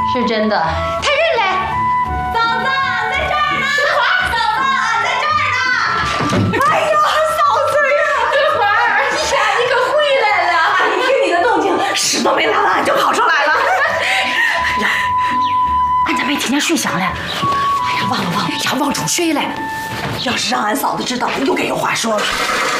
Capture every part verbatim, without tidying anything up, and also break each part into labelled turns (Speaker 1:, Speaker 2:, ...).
Speaker 1: 是真的。
Speaker 2: 他人嘞？
Speaker 3: 嫂子在这儿呢。
Speaker 2: 德华，
Speaker 3: 嫂子在这儿呢。哎呀，嫂子呀！
Speaker 2: 德华，你呀，你可回来了！
Speaker 3: 一听你的动静，屎都没拉完就跑出来了。
Speaker 2: 呀，俺咋没听见水响嘞？哎呀，忘了忘了，呀，忘冲水了。
Speaker 3: 要是让俺嫂子知道，又该有话说了。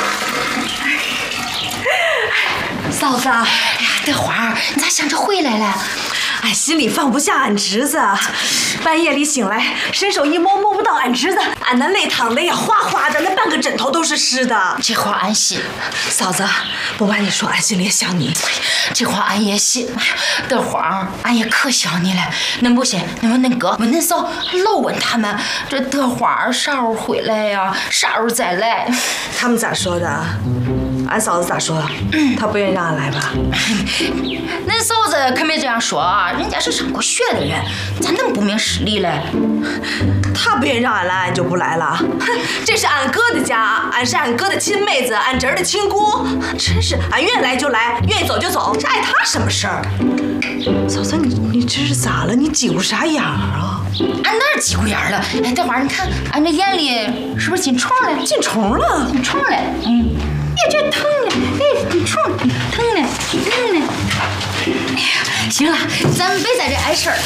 Speaker 3: 嫂子，哎呀，
Speaker 2: 德华，你咋想着回来了？
Speaker 3: 俺心里放不下俺侄子，半夜里醒来，伸手一摸摸不到俺侄子，俺那泪淌的呀哗哗的，那半个枕头都是湿的。
Speaker 2: 这话俺信。
Speaker 3: 嫂子，不瞒你说，俺心里也想你。
Speaker 2: 这话俺也信。哎呀，德华，俺也可想你了。恁不信，恁问恁哥，问恁嫂，老问他们这德华啥时候回来呀？啥时候再来？
Speaker 3: 他们咋说的？俺嫂子咋说？她不愿意让俺来吧？
Speaker 2: 恁嫂子可没这样说啊，人家是上过学的人，咋能不明事理嘞？
Speaker 3: 她不愿意让俺来，俺就不来了。哼，这是俺哥的家，俺是俺哥的亲妹子，俺侄儿的亲姑，真是俺愿意来就来，愿意走就走，这碍他什么事儿？嫂子，你你这是咋了？你挤咕啥眼儿啊？
Speaker 2: 俺哪儿挤咕眼儿了？哎，德华，你看俺这眼里是不是进虫了？
Speaker 3: 进虫了？
Speaker 2: 进虫了？嗯。哎，这疼了，哎，进虫了，疼了，疼了。哎呀，行了，咱们别在这碍事儿了。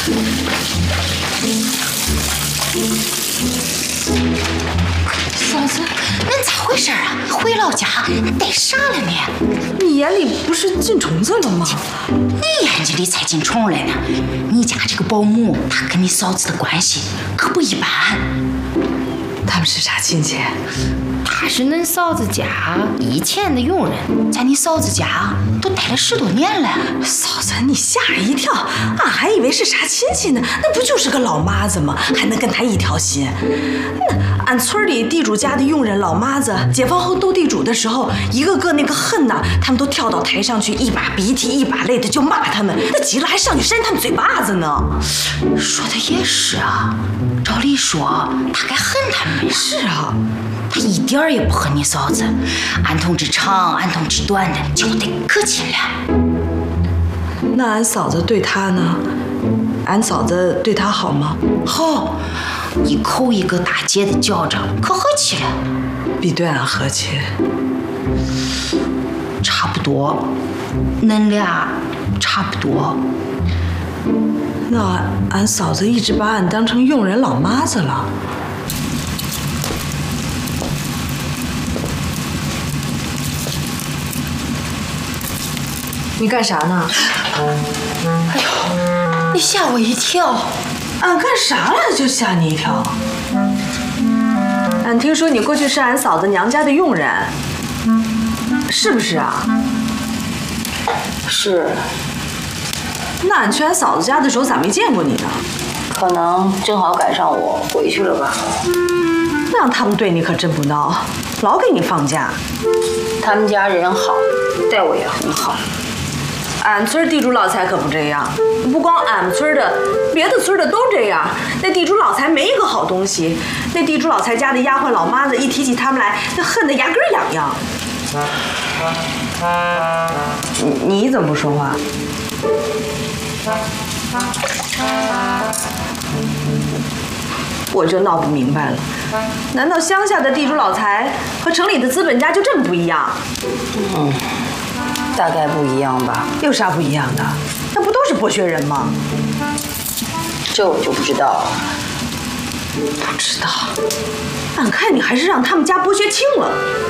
Speaker 2: 嫂子，恁咋回事啊？回老家带啥了你？
Speaker 3: 你眼里不是进虫子了吗？
Speaker 2: 你眼睛里才进虫了呢。你家这个保姆，她跟你嫂子的关系可不一般。
Speaker 3: 他们是啥亲戚？
Speaker 2: 他是恁嫂子家以前的佣人，在你嫂子家都待了十多年了。
Speaker 3: 嫂子，你吓人一跳，俺还以为是啥亲戚呢，那不就是个老妈子吗？还能跟他一条心？那俺村里地主家的佣人老妈子，解放后斗地主的时候，一个个那个恨呐，他们都跳到台上去，一把鼻涕一把泪的就骂他们，那急了还上去扇他们嘴巴子呢。
Speaker 2: 说的也是啊，照理说他该恨他们呀。
Speaker 3: 是啊。
Speaker 2: 他一点儿也不恨你嫂子，俺同志长，俺同志短的就得可亲了。
Speaker 3: 那俺嫂子对他呢？俺嫂子对他好吗？
Speaker 2: 好，一口一个大姐的叫着，可和气了。
Speaker 3: 比对俺和气？
Speaker 2: 差不多，恁俩差不多。
Speaker 3: 那俺嫂子一直把俺当成佣人老妈子了。你干啥呢？
Speaker 2: 哎呦，你吓我一跳！
Speaker 3: 俺干啥了就吓你一跳？俺听说你过去是俺嫂子娘家的佣人，是不是啊？
Speaker 4: 是。
Speaker 3: 那俺去俺嫂子家的时候咋没见过你呢？
Speaker 4: 可能正好赶上我回去了吧。
Speaker 3: 那样他们对你可真不孬，老给你放假。
Speaker 4: 他们家人好，待我也很好。
Speaker 3: 俺村地主老财可不这样，不光俺们村的，别的村的都这样。那地主老财没一个好东西，那地主老财家的丫鬟老妈子一提起他们来，那恨得牙根痒痒。你你怎么不说话？我就闹不明白了，难道乡下的地主老财和城里的资本家就这么不一样？
Speaker 4: 嗯。大概不一样吧。
Speaker 3: 有啥不一样的？那不都是剥削人吗？
Speaker 4: 这我就不知道了。
Speaker 3: 不知道？俺看你还是让他们家剥削轻了。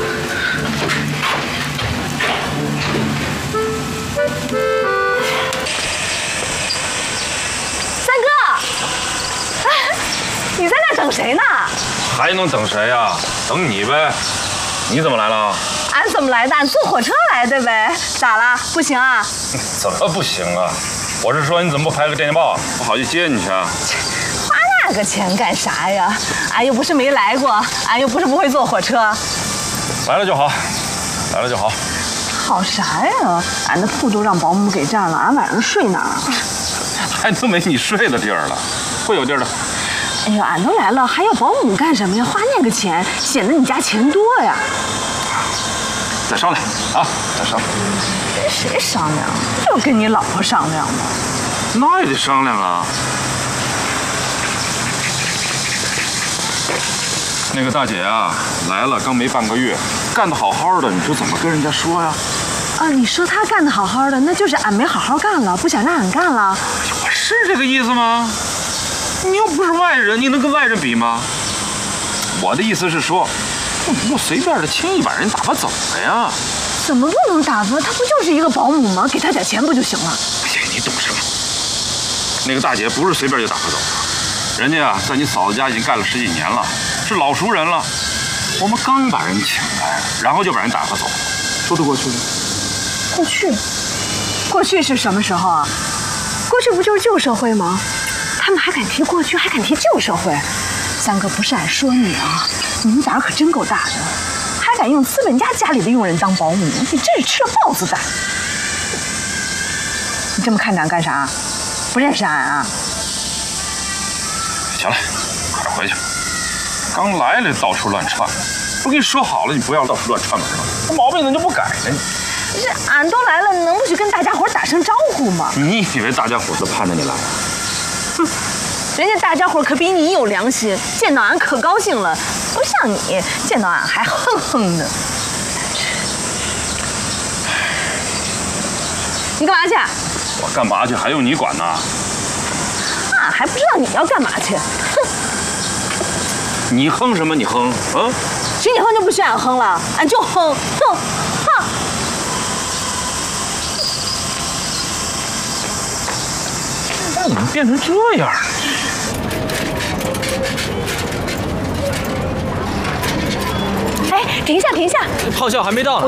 Speaker 3: 三哥，哎，你在那等谁呢？
Speaker 5: 还能等谁呀？等你呗。你怎么来了？
Speaker 3: 俺怎么来的？俺坐火车来的呗。咋了？不行啊？
Speaker 5: 怎么不行啊？我是说你怎么不拍个电电报，我好去接你去啊？
Speaker 3: 花那个钱干啥呀？俺又不是没来过，俺又不是不会坐火车。
Speaker 5: 来了就好，来了就好。
Speaker 3: 好啥呀？俺的铺都让保姆给占了，俺晚上睡哪儿？
Speaker 5: 还能没你睡的地儿了？会有地儿的。
Speaker 3: 哎呀，俺都来了，还要保姆干什么呀？花那个钱，显得你家钱多呀。
Speaker 5: 再商量啊，再商量。
Speaker 3: 跟谁商量？就跟你老婆商量嘛。
Speaker 5: 那也得商量啊。那个大姐啊，来了刚没半个月，干得好好的，你说怎么跟人家说呀？
Speaker 3: 啊，你说他干得好好的，那就是俺没好好干了，不想让俺干了。
Speaker 5: 我是这个意思吗？你又不是外人，你能跟外人比吗？我的意思是说，不能够随便的轻易把人打发走了呀。
Speaker 3: 怎么不能打发？他不就是一个保姆吗？给他点钱不就行了？
Speaker 5: 哎呀，你懂什么？那个大姐不是随便就打发走的，人家啊在你嫂子家已经干了十几年了，是老熟人了。我们刚把人请来，然后就把人打发走了，说得过去吗？
Speaker 3: 过去，过去是什么时候啊？过去不就是旧社会吗？他们还敢提过去，还敢提旧社会。三哥，不是俺说你啊，你们胆儿可真够大的，还敢用资本家家里的佣人当保姆，你真是吃了豹子胆。你这么看着俺干啥？不认识俺啊？
Speaker 5: 行了，快点回去。刚来了到处乱窜，不跟你说好了，你不要到处乱窜吗？是吧？这毛病怎么就不改呢？
Speaker 3: 这俺都来了，能不去跟大家伙打声招呼吗？
Speaker 5: 你以为大家伙都盼着你来啊？
Speaker 3: 哼，人家大家伙可比你有良心，见到俺可高兴了，不像你见到俺还哼哼的。你干嘛去？
Speaker 5: 我干嘛去？还用你管呢？
Speaker 3: 俺还不知道你要干嘛去。哼！
Speaker 5: 你哼什么？你哼啊？
Speaker 3: 许你哼就不许俺哼了，俺就哼，哼，哼。
Speaker 5: 怎么变成这样了？
Speaker 3: 哎，停下，停下！
Speaker 1: 炮校还没到呢。